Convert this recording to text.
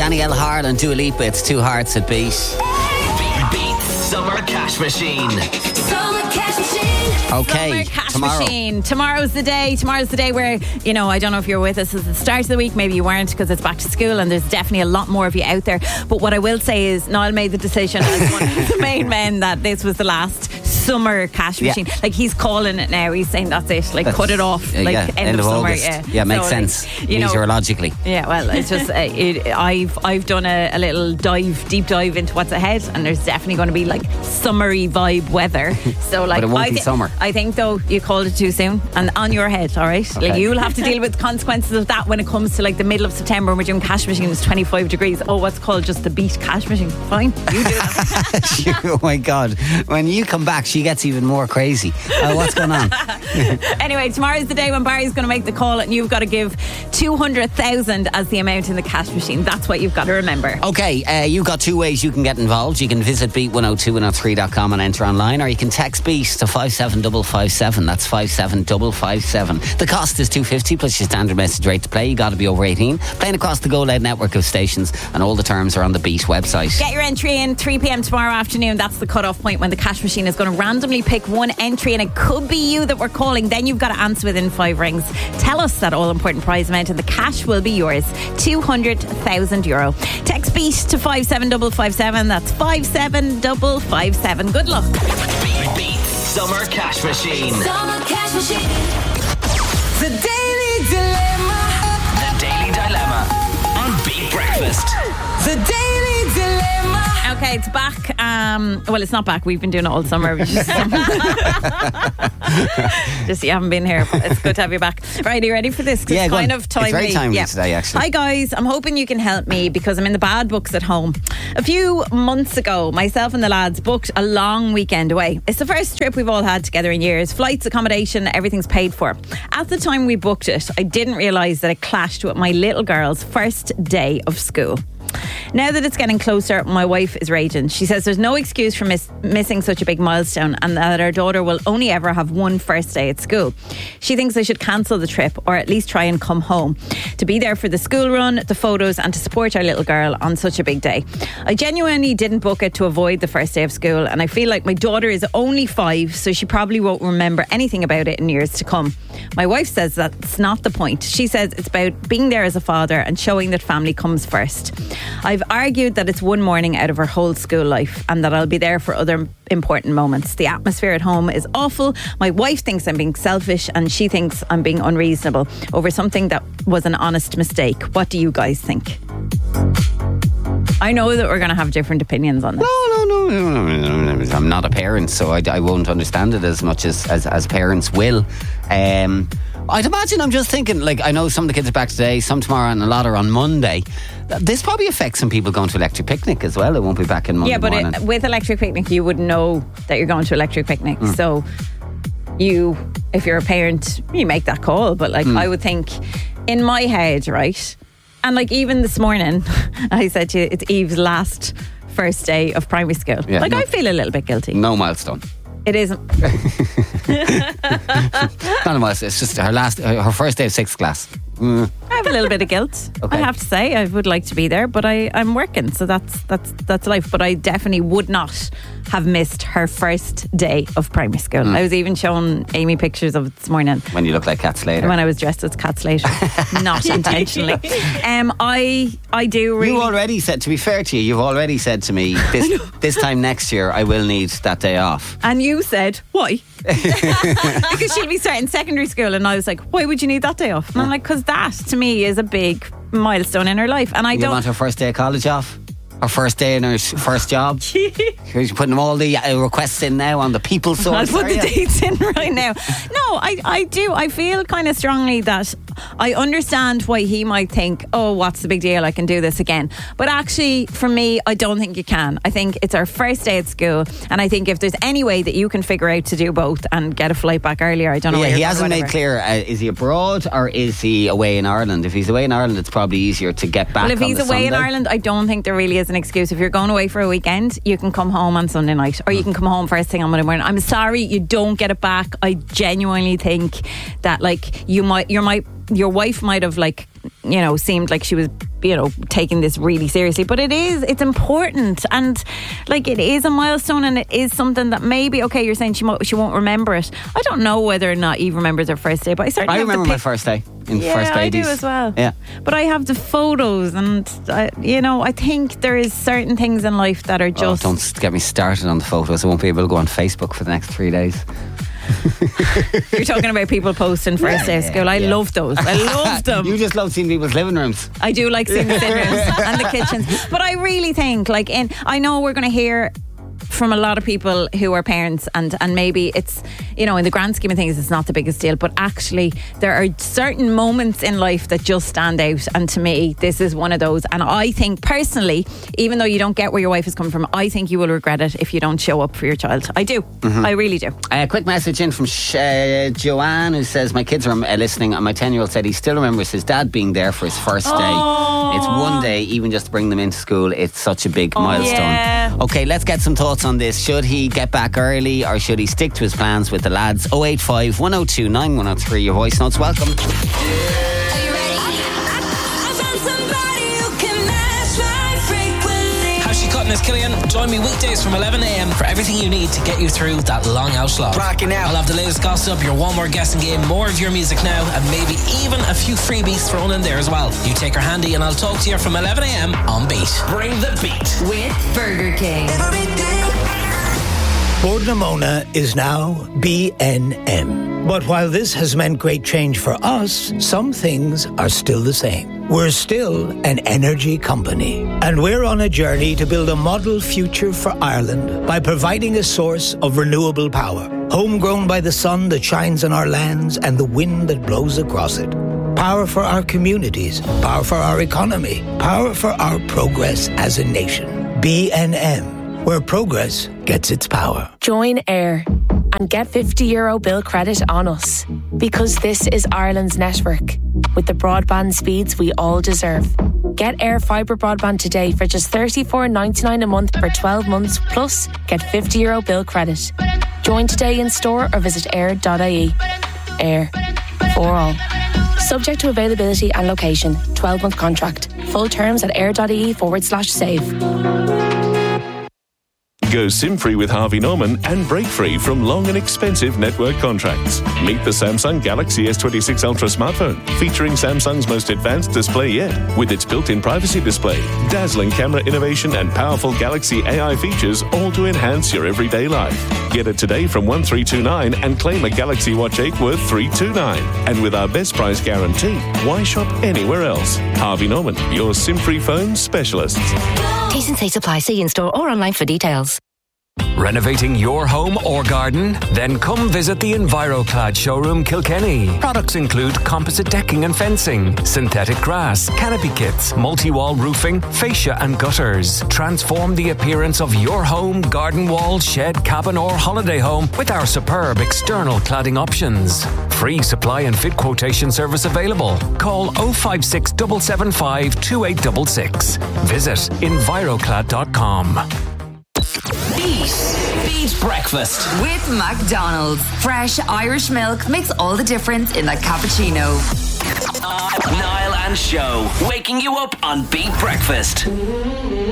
Danielle Harlan, Dua Lipa, it's Two Hearts at Beat. Beat Summer Cash Machine. Summer Cash Machine. Okay, Summer Cash tomorrow. Machine. Tomorrow's the day where, you know, I don't know if you're with us at the start of the week, maybe you weren't because it's back to school and there's definitely a lot more of you out there. But what I will say is Niall made the decision as one of the main men that this was the last summer cash machine. Like, he's calling it now. He's saying that's it. Like, cut it off. Like, end of summer. August. Yeah, makes so, sense. Like, you know, meteorologically. Yeah, well, it's just I've done a little deep dive into what's ahead, and there's definitely going to be like summery vibe weather. So like, But it won't be summer. I think though you called it too soon, and on your head, all right. Okay. Like, you'll have to deal with the consequences of that when it comes to like the middle of September and we're doing cash machines 25 degrees. Oh, what's called just the beat cash machine. Fine, you do that. Oh my God! When you come back, she gets even more crazy. What's going on? Anyway, tomorrow's the day when Barry's going to make the call, and you've got to give 200,000 as the amount in the cash machine. That's what you've got to remember. Okay, you've got two ways you can get involved. You can visit beat102103.com and enter online, or you can text BEAT to 57557. That's 57557. The cost is $2.50 plus your standard message rate to play. You got to be over 18. Playing across the Go Loud network of stations, and all the terms are on the BEAT website. Get your entry in 3 p.m. tomorrow afternoon. That's the cut-off point when the cash machine is going to randomly pick one entry, and it could be you that we're calling. Then you've got to answer within 5 rings. Tell us that all-important prize amount, and the cash will be yours. €200,000. Text BEAT to 57557. That's 57557. Good luck. Beat Summer Cash Machine. Summer Cash Machine. The Daily Dilemma. The Daily Dilemma on Beat Breakfast. The Daily Dilemma. Okay, it's back. Well, it's not back. We've been doing it all summer. Just you haven't been here. It's good to have you back. Right, are you ready for this? 'Cause Yeah, it's go kind on. of timely. It's very timely today, actually. Hi guys, I'm hoping you can help me because I'm in the bad books at home. A few months ago, myself and the lads booked a long weekend away. It's the first trip we've all had together in years. Flights, accommodation, everything's paid for. At the time we booked it, I didn't realise that it clashed with my little girl's first day of school. Now that it's getting closer, my wife is raging. She says there's no excuse for missing such a big milestone, and that our daughter will only ever have one first day at school. She thinks I should cancel the trip, or at least try and come home to be there for the school run, the photos, and to support our little girl on such a big day. I genuinely didn't book it to avoid the first day of school, and I feel like my daughter is only 5, so she probably won't remember anything about it in years to come. My wife says that's not the point. She says it's about being there as a father and showing that family comes first. I've argued that it's one morning out of her whole school life, and that I'll be there for other important moments. The atmosphere at home is awful. My wife thinks I'm being selfish, and she thinks I'm being unreasonable over something that was an honest mistake. What do you guys think? I know that we're going to have different opinions on this. No. I'm not a parent, so I won't understand it as much as parents will. I'd imagine, I'm just thinking, like, I know some of the kids are back today, some tomorrow, and a lot are on Monday. This probably affects some people going to Electric Picnic as well. It won't be back in Monday morning. Yeah, but with Electric Picnic, you would know that you're going to Electric Picnic. So if you're a parent, you make that call. But like, I would think in my head, right? And like, even this morning, I said to you, it's Eve's last first day of primary school. Yeah, like, I feel a little bit guilty. No milestone. It isn't. Not a milestone. It's just her first day of 6th class. I have a little bit of guilt. Okay. I have to say, I would like to be there, but I'm working, so that's life. But I definitely would not have missed her first day of primary school. I was even showing Amy pictures of it this morning When you look like Cat Slater. when I was dressed as Cat Slater, not intentionally. I do really. You already said, to be fair to you, you've already said to me, this time next year I will need that day off. And you said, why? Because she'll be starting secondary school, and I was like, why would you need that day off? And I'm like, because that to me is a big milestone in her life, and I You don't want her first day of college off? Her first day in her first job? You're putting all the requests in now on the people source. I'll put the dates in right now. No, I do. I feel kind of strongly that I understand why he might think, oh, what's the big deal? I can do this again. But actually, for me, I don't think you can. I think it's our first day at school, and I think if there's any way that you can figure out to do both and get a flight back earlier, I don't know. Yeah, he hasn't made clear, is he abroad or is he away in Ireland? If he's away in Ireland, it's probably easier to get back. Well, if he's away in Ireland, I don't think there really is an excuse. If you're going away for a weekend, you can come home on Sunday night, or you can come home first thing on Monday morning. I'm sorry, you don't get it back. I genuinely think that, like, your wife might have, like, you know, seemed like she was taking this really seriously. But it's important, and like it is a milestone, and it is something that maybe, okay, you're saying she won't remember it. I don't know whether or not Eve remembers her first day, but I certainly remember my first day in first I babies. do as well. Yeah, but I have the photos, and I think there is certain things in life that are just. Don't get me started on the photos. I won't be able to go on Facebook for the next 3 days. You're talking about people posting first day of school. I love those. I love them. You just love seeing people's living rooms. I do like seeing the dinners and the kitchens. But I really think, I know we're going to hear from a lot of people who are parents, and maybe it's, in the grand scheme of things, it's not the biggest deal, but actually there are certain moments in life that just stand out, and to me this is one of those. And I think personally, even though you don't get where your wife is coming from, I think you will regret it if you don't show up for your child. I do. I really do. A quick message in from Joanne, who says, my kids are listening, and my 10-year-old said he still remembers his dad being there for his first day. It's one day, even just to bring them into school, it's such a big milestone. Yeah. Okay, let's get some thoughts on this. Should he get back early, or should he stick to his plans with the lads? 085 102 9103. Your voice notes, welcome. Are you ready? I found somebody who can match my frequency. How's she cutting us, Killian? Join me weekdays from 11 a.m. for everything you need to get you through that long out slot. Rocking out. I'll have the latest gossip, your one more guessing game, more of your music now, and maybe even a few freebies thrown in there as well. You take her handy, and I'll talk to you from 11 a.m. on Beat. Bring the beat. With Burger King. Bord na Móna is now BNM. But while this has meant great change for us, some things are still the same. We're still an energy company, and we're on a journey to build a model future for Ireland by providing a source of renewable power, homegrown by the sun that shines on our lands and the wind that blows across it. Power for our communities, power for our economy, power for our progress as a nation. BNM, where progress gets its power. Join AIR and get €50 bill credit on us, because this is Ireland's network with the broadband speeds we all deserve. Get AIR fibre broadband today for just $34.99 a month for 12 months, plus get €50 bill credit. Join today in store or visit air.ie. AIR, for all. Subject to availability and location. 12-month contract. Full terms at air.ie/save. Go SIM-free with Harvey Norman and break free from long and expensive network contracts. Meet the Samsung Galaxy S26 Ultra smartphone, featuring Samsung's most advanced display yet, with its built-in privacy display, dazzling camera innovation and powerful Galaxy AI features, all to enhance your everyday life. Get it today from 1329 and claim a Galaxy Watch 8 worth $329. And with our best price guarantee, why shop anywhere else? Harvey Norman, your SIM-free phone specialists. T's and C's apply. See in-store or online for details. Renovating your home or garden? Then come visit the EnviroClad showroom Kilkenny. Products include composite decking and fencing, synthetic grass, canopy kits, multi-wall roofing, fascia and gutters. Transform the appearance of your home, garden wall, shed, cabin or holiday home with our superb external cladding options. Free supply and fit quotation service available. Call 056 775 2866. Visit enviroclad.com. Beat Breakfast With McDonald's. Fresh Irish milk makes all the difference in a cappuccino. Niall and Show, waking you up on Beat Breakfast.